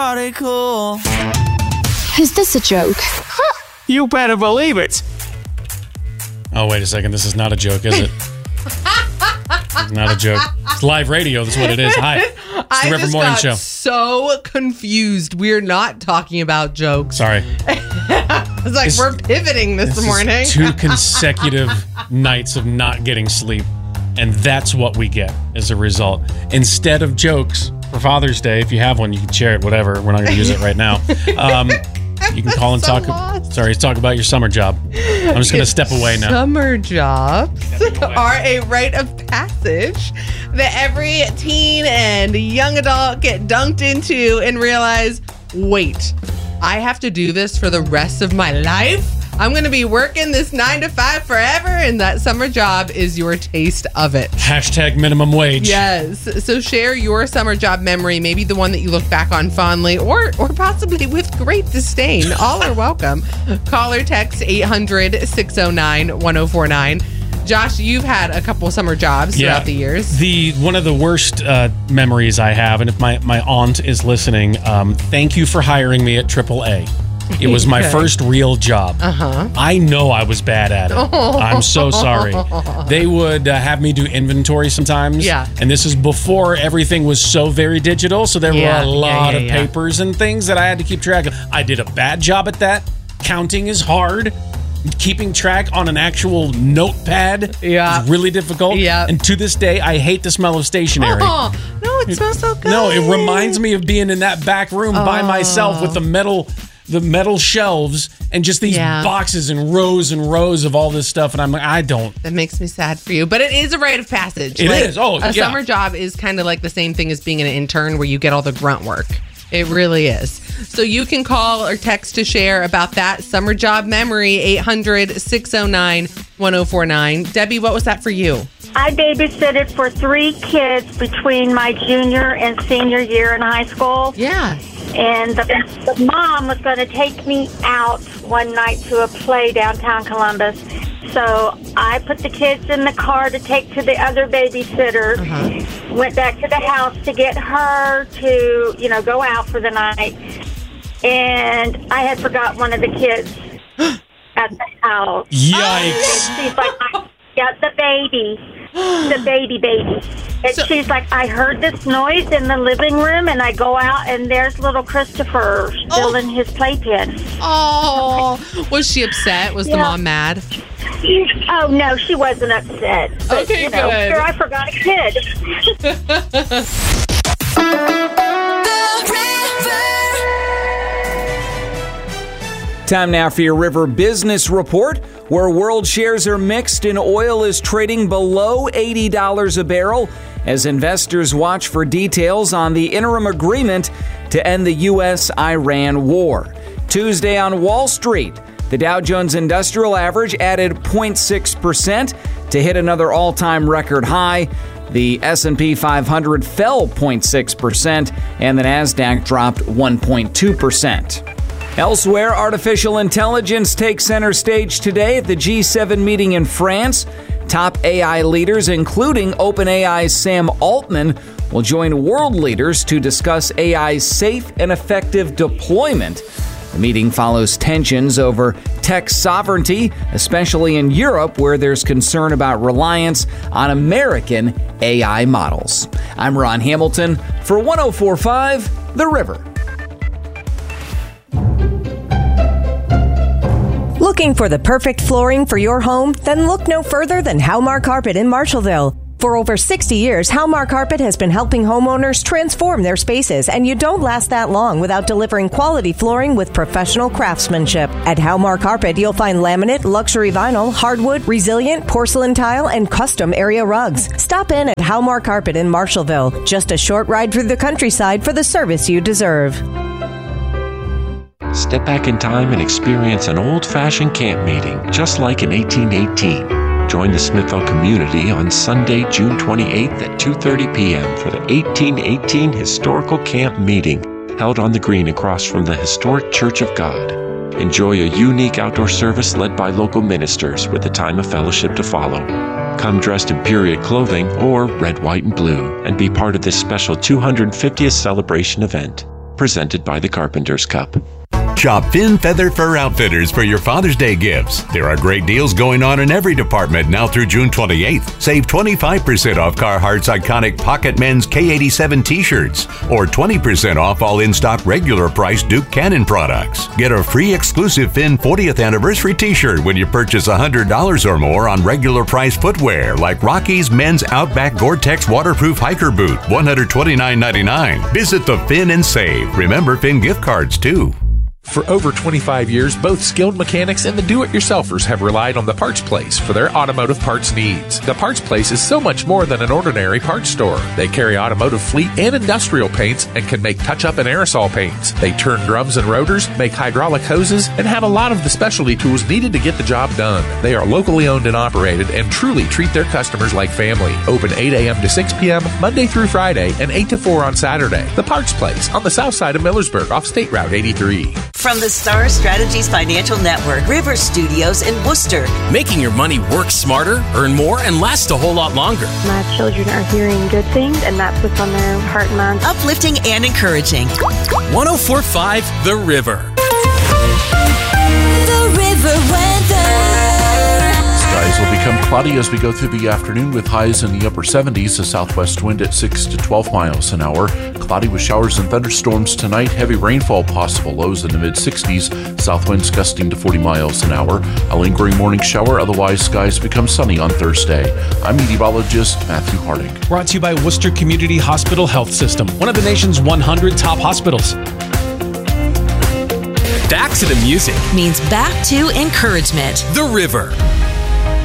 party cool. Is this a joke? You better believe it. Oh, wait a second. This is not a joke, is it? It's not a joke. It's live radio. That's what it is. Hi. It's the River Morning Show. So confused. We're not talking about jokes. Sorry. It's like we're pivoting this morning. Is 2 consecutive nights of not getting sleep. And that's what we get as a result. Instead of jokes for Father's Day, if you have one, you can share it, whatever. We're not going to use it right now. You can call and talk about your summer job. I'm just going to step away now. Summer jobs are a rite of passage that every teen and young adult get dunked into and realize, wait, I have to do this for the rest of my life? I'm going to be working this 9 to 5 forever, and that summer job is your taste of it. # minimum wage. Yes. So share your summer job memory, maybe the one that you look back on fondly or possibly with great disdain. All are welcome. Call or text 800-609-1049. Josh, you've had a couple summer jobs throughout the years. One of the worst memories I have, and if my aunt is listening, thank you for hiring me at AAA. It was my first real job. I know I was bad at it. I'm so sorry. They would have me do inventory sometimes. Yeah. And this is before everything was so very digital, so there were a lot of papers and things that I had to keep track of. I did a bad job at that. Counting is hard. Keeping track on an actual notepad is really difficult. Yeah. And to this day, I hate the smell of stationery. Oh, no, it smells so good. No, it reminds me of being in that back room by myself with the metal shelves and just these boxes and rows of all this stuff. And I'm like, I don't. That makes me sad for you. But it is a rite of passage. It is. A summer job is kind of like the same thing as being an intern where you get all the grunt work. It really is. So you can call or text to share about that summer job memory, 800-609-1049. Debbie, what was that for you? I babysitted for 3 kids between my junior and senior year in high school. Yeah. And the mom was going to take me out one night to a play downtown Columbus. So I put the kids in the car to take to the other babysitter. Went back to the house to get her to, go out for the night. And I had forgot one of the kids at the house. Yikes. And she's like, the baby. The baby. And she's like, I heard this noise in the living room, and I go out, and there's little Christopher still in his playpen. Oh, was she upset? Was the mom mad? Oh, no, she wasn't upset. But, okay, good. Sure, I forgot a kid. Time now for your River Business Report, where world shares are mixed and oil is trading below $80 a barrel as investors watch for details on the interim agreement to end the U.S.-Iran war. Tuesday on Wall Street, the Dow Jones Industrial Average added 0.6% to hit another all-time record high. The S&P 500 fell 0.6%, and the Nasdaq dropped 1.2%. Elsewhere, artificial intelligence takes center stage today at the G7 meeting in France. Top AI leaders, including OpenAI's Sam Altman, will join world leaders to discuss AI's safe and effective deployment. The meeting follows tensions over tech sovereignty, especially in Europe, where there's concern about reliance on American AI models. I'm Ron Hamilton for 104.5 The River. Looking for the perfect flooring for your home? Then look no further than Halmar Carpet in Marshallville. For over 60 years, Halmar Carpet has been helping homeowners transform their spaces, and you don't last that long without delivering quality flooring with professional craftsmanship. At Halmar Carpet, you'll find laminate, luxury vinyl, hardwood, resilient, porcelain tile, and custom area rugs. Stop in at Halmar Carpet in Marshallville. Just a short ride through the countryside for the service you deserve. Step back in time and experience an old-fashioned camp meeting, just like in 1818. Join the Smithville community on Sunday, June 28th at 2:30 p.m. for the 1818 Historical Camp Meeting, held on the green across from the historic Church of God. Enjoy a unique outdoor service led by local ministers with a time of fellowship to follow. Come dressed in period clothing or red, white, and blue and be part of this special 250th celebration event. presented by the Carpenter's Cup. Shop Finn Feather Fur Outfitters for your Father's Day gifts. There are great deals going on in every department now through June 28th. Save 25% off Carhartt's iconic Pocket Men's K87 t-shirts or 20% off all in-stock regular price Duke Cannon products. Get a free exclusive Finn 40th anniversary t-shirt when you purchase $100 or more on regular price footwear like Rocky's Men's Outback Gore-Tex Waterproof Hiker Boot, $129.99. Visit the Finn and save. Remember Finn gift cards too. For over 25 years, both skilled mechanics and the do-it-yourselfers have relied on The Parts Place for their automotive parts needs. The Parts Place is so much more than an ordinary parts store. They carry automotive fleet and industrial paints and can make touch-up and aerosol paints. They turn drums and rotors, make hydraulic hoses, and have a lot of the specialty tools needed to get the job done. They are locally owned and operated and truly treat their customers like family. Open 8 a.m. to 6 p.m. Monday through Friday and 8 to 4 on Saturday. The Parts Place on the south side of Millersburg off State Route 83. From the Star Strategies Financial Network, River Studios in Worcester. Making your money work smarter, earn more, and last a whole lot longer. My children are hearing good things, and that's what's on their heart and mind. Uplifting and encouraging. 104.5 The River. The River weather. Skies will become cloudy as we go through the afternoon with highs in the upper 70s, a southwest wind at 6 to 12 miles an hour. Cloudy with showers and thunderstorms tonight, heavy rainfall possible, lows in the mid-60s, south winds gusting to 40 miles an hour. A lingering morning shower, otherwise skies become sunny on Thursday. I'm meteorologist Matthew Harding. Brought to you by Worcester Community Hospital Health System, one of the nation's 100 top hospitals. Back to the music means back to encouragement. The River.